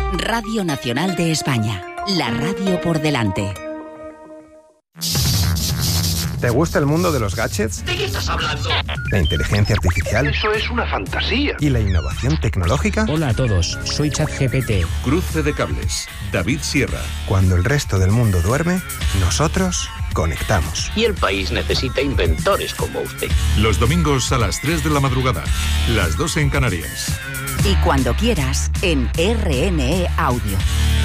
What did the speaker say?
Radio Nacional de España. La radio por delante. ¿Te gusta el mundo de los gadgets? ¿De qué estás hablando? ¿La inteligencia artificial? Eso es una fantasía. ¿Y la innovación tecnológica? Hola a todos, soy ChatGPT. Cruce de cables, David Sierra. Cuando el resto del mundo duerme, nosotros conectamos. Y el país necesita inventores como usted. Los domingos a las 3 de la madrugada, las 2 en Canarias. Y cuando quieras, en RNE Audio.